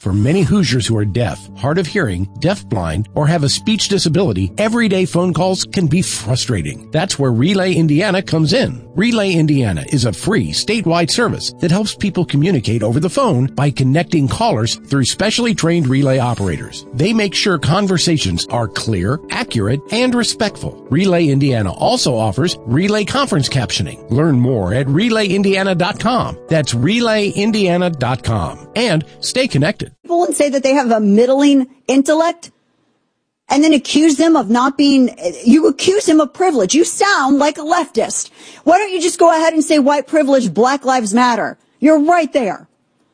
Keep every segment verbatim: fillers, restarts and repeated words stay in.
For many Hoosiers who are deaf, hard of hearing, deafblind, or have a speech disability, everyday phone calls can be frustrating. That's where Relay Indiana comes in. Relay Indiana is a free statewide service that helps people communicate over the phone by connecting callers through specially trained relay operators. They make sure conversations are clear, accurate, and respectful. Relay Indiana also offers relay conference captioning. Learn more at relay indiana dot com. That's relay indiana dot com. And stay connected. People and say that they have a middling intellect and then accuse them of not being, you accuse them of privilege. You sound like a leftist. Why don't you just go ahead and say white privilege, Black Lives Matter? You're right there.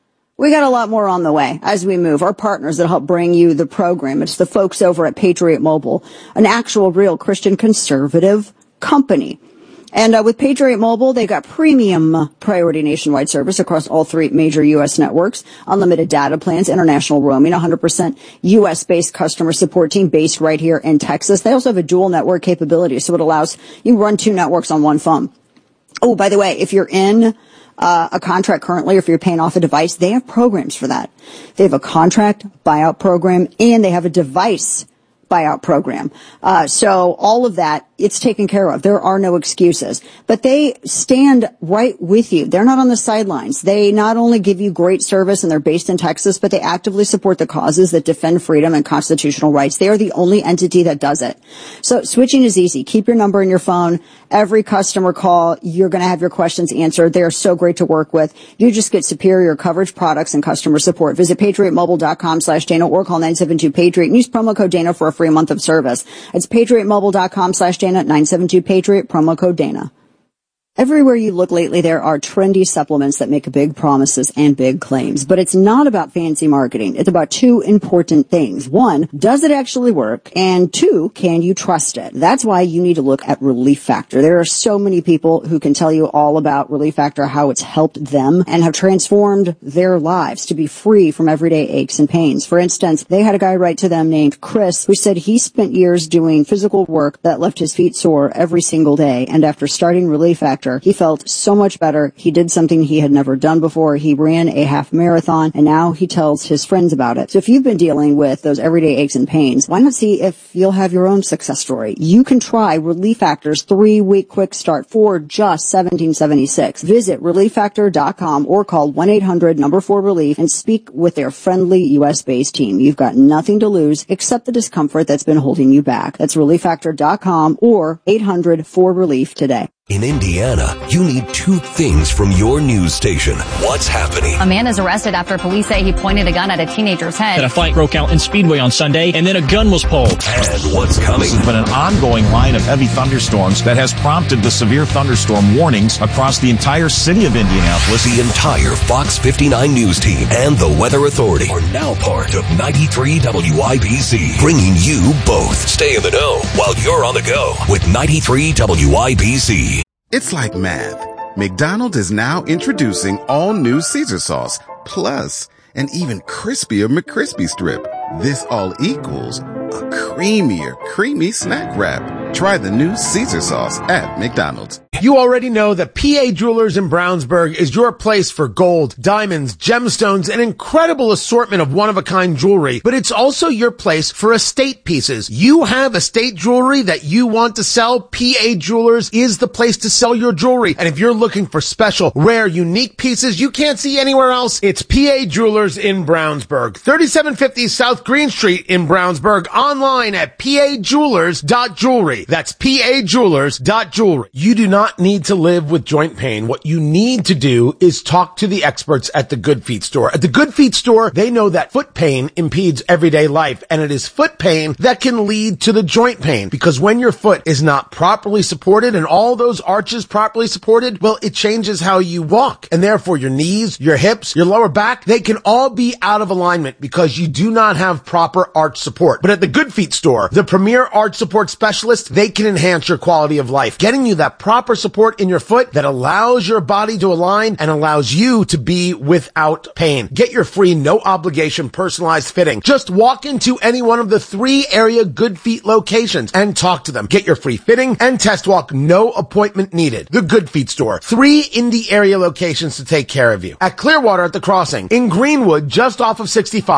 We got a lot more on the way as we move. Our partners that help bring you the program. It's the folks over at Patriot Mobile, an actual real Christian conservative company. And uh, with Patriot Mobile, they got premium priority nationwide service across all three major U S networks, unlimited data plans, international roaming, one hundred percent U S-based customer support team based right here in Texas. They also have a dual network capability, so it allows you to run two networks on one phone. Oh, by the way, if you're in uh, a contract currently, or if you're paying off a device, they have programs for that. They have a contract buyout program, and they have a device buyout program. Uh, so all of that, it's taken care of. There are no excuses. But they stand right with you. They're not on the sidelines. They not only give you great service, and they're based in Texas, but they actively support the causes that defend freedom and constitutional rights. They are the only entity that does it. So switching is easy. Keep your number in your phone. Every customer call, you're going to have your questions answered. They are so great to work with. You just get superior coverage, products, and customer support. Visit patriot mobile dot com slash Dana or call nine seven two Patriot and use promo code Dana for a free month of service. It's patriot mobile dot com slash Dana, nine seven two Patriot, promo code Dana. Everywhere you look lately, there are trendy supplements that make big promises and big claims. But it's not about fancy marketing. It's about two important things. One, does it actually work? And two, can you trust it? That's why you need to look at Relief Factor. There are so many people who can tell you all about Relief Factor, how it's helped them and have transformed their lives to be free from everyday aches and pains. For instance, they had a guy write to them named Chris who said he spent years doing physical work that left his feet sore every single day. And after starting Relief Factor, he felt so much better. He did something he had never done before. He ran a half marathon, and now he tells his friends about it. So if you've been dealing with those everyday aches and pains, why not see if you'll have your own success story? You can try Relief Factor's three-week quick start for just seventeen seventy-six. Visit relief factor dot com or call one eight hundred number four relief and speak with their friendly U S-based team. You've got nothing to lose except the discomfort that's been holding you back. That's relief factor dot com or eight hundred four relief today. In Indiana, you need two things from your news station. What's happening? A man is arrested after police say he pointed a gun at a teenager's head. That a fight broke out in Speedway on Sunday, and then a gun was pulled. And what's coming? This has been an ongoing line of heavy thunderstorms that has prompted the severe thunderstorm warnings across the entire city of Indianapolis. The entire Fox fifty-nine News team and the Weather Authority are now part of ninety-three W I B C, bringing you both. Stay in the know while you're on the go with ninety-three W I B C. It's like math. McDonald's is now introducing all new Caesar sauce, plus an even crispier McCrispy strip. This all equals a creamier, creamy snack wrap. Try the new Caesar sauce at McDonald's. You already know that P A Jewelers in Brownsburg is your place for gold, diamonds, gemstones, an incredible assortment of one-of-a-kind jewelry, but it's also your place for estate pieces. You have estate jewelry that you want to sell, P A Jewelers is the place to sell your jewelry. And if you're looking for special, rare, unique pieces you can't see anywhere else, it's P A Jewelers in Brownsburg. thirty-seven fifty South Green Street in Brownsburg, online at p a jewelers dot jewelry. That's p a jewelers dot jewelry. You do not need to live with joint pain. What you need to do is talk to the experts at the Good Feet store. At the Good Feet store, they know that foot pain impedes everyday life, and it is foot pain that can lead to the joint pain, because when your foot is not properly supported and all those arches properly supported, well, it changes how you walk, and therefore your knees, your hips, your lower back, they can all be out of alignment because you do not have proper arch support. But at the Good Feet store, the premier arch support specialist, they can enhance your quality of life, getting you that proper support in your foot that allows your body to align and allows you to be without pain. Get your free, no obligation, personalized fitting. Just walk into any one of the three area Good Feet locations and talk to them. Get your free fitting and test walk, no appointment needed. The Good Feet store. Three Indy area locations to take care of you. At Clearwater at the Crossing, in Greenwood, just off of sixty-five.